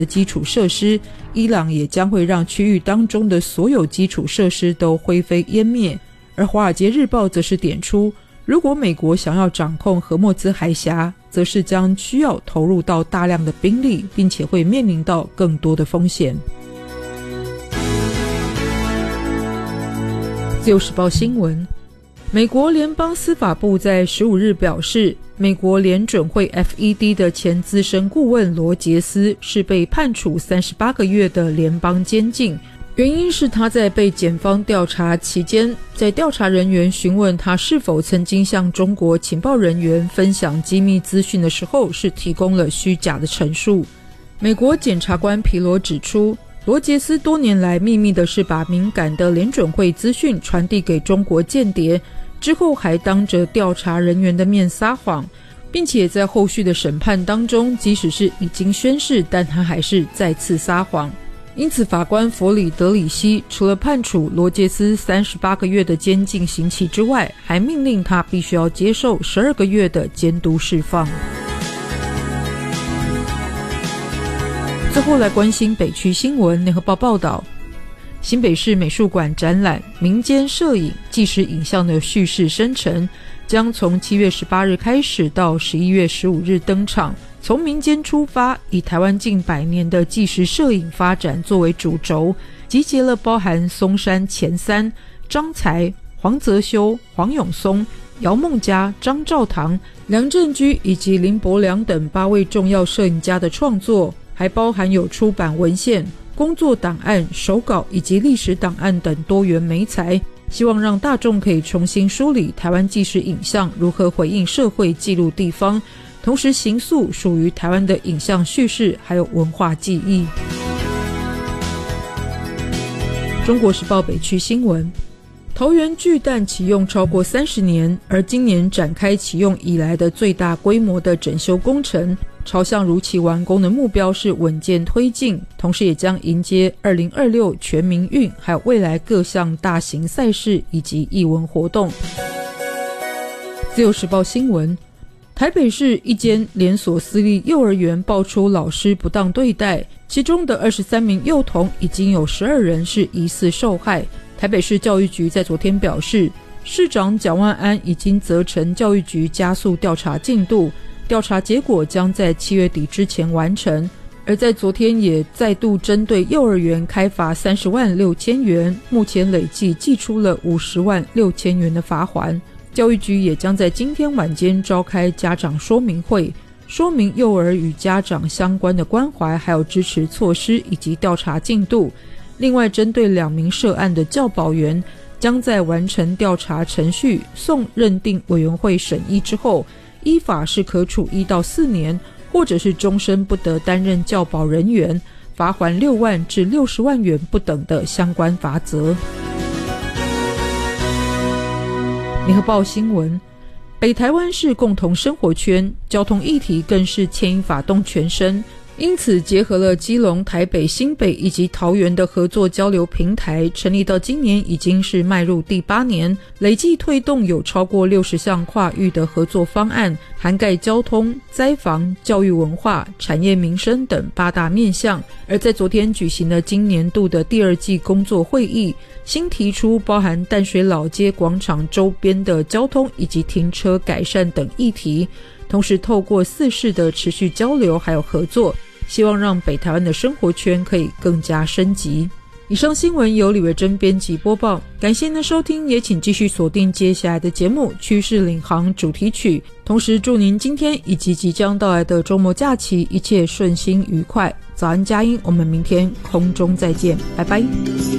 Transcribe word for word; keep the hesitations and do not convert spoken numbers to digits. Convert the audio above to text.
的基础设施，伊朗也将会让区域当中的所有基础设施都灰飞烟灭。而华尔街日报则是点出，如果美国想要掌控荷默兹海峡，则是将需要投入到大量的兵力，并且会面临到更多的风险。自由时报新闻，美国联邦司法部在十五日表示，美国联准会 F E D 的前资深顾问罗杰斯是被判处三十八个月的联邦监禁，原因是他在被检方调查期间，在调查人员询问他是否曾经向中国情报人员分享机密资讯的时候，是提供了虚假的陈述。美国检察官皮罗指出，罗杰斯多年来秘密的是把敏感的联准会资讯传递给中国间谍，之后还当着调查人员的面撒谎，并且在后续的审判当中，即使是已经宣誓，但他还是再次撒谎。因此法官弗里德里希除了判处罗杰斯三十八个月的监禁刑期之外，还命令他必须要接受十二个月的监督释放。最后来关心北区新闻，联合报报道，新北市美术馆展览民间摄影纪实影像的叙事生成，将从七月十八日开始到十一月十五日登场，从民间出发，以台湾近百年的纪实摄影发展作为主轴，集结了包含松山前三、张才、黄泽修、黄永松、姚梦佳、张兆堂、梁振居以及林伯良等八位重要摄影家的创作，还包含有出版文献、工作档案、手稿以及历史档案等多元媒材，希望让大众可以重新梳理台湾纪实影像如何回应社会、记录地方，同时形塑属于台湾的影像叙事还有文化记忆。中国时报北区新闻，桃园巨蛋启用超过三十年，而今年展开启用以来的最大规模的整修工程，朝向如期完工的目标是稳健推进，同时也将迎接二零二六全民运，还有未来各项大型赛事以及艺文活动。自由时报新闻，台北市一间连锁私立幼儿园爆出老师不当对待，其中的二十三名幼童已经有十二人是疑似受害。台北市教育局在昨天表示，市长蒋万安已经责成教育局加速调查进度，调查结果将在七月底之前完成。而在昨天也再度针对幼儿园开罚三十万六千元，目前累计寄出了五十万六千元的罚锾。教育局也将在今天晚间召开家长说明会，说明幼儿与家长相关的关怀还有支持措施以及调查进度。另外，针对两名涉案的教保员，将在完成调查程序送认定委员会审议之后，依法是可处一到四年，或者是终身不得担任教保人员，罚锾六万至六十万元不等的相关罚则。联合报新闻，北台湾是共同生活圈，交通议题更是牵一发动全身，因此结合了基隆、台北、新北以及桃园的合作交流平台，成立到今年已经是迈入第八年，累计推动有超过六十项跨域的合作方案，涵盖交通、灾防、教育文化、产业民生等八大面向。而在昨天举行的今年度的第二季工作会议，新提出包含淡水老街广场周边的交通以及停车改善等议题，同时透过四市的持续交流还有合作，希望让北台湾的生活圈可以更加升级。以上新闻由李维珍编辑播报，感谢您的收听，也请继续锁定接下来的节目《趋势领航》主题曲。同时祝您今天以及即将到来的周末假期一切顺心愉快。早安佳音，我们明天空中再见，拜拜。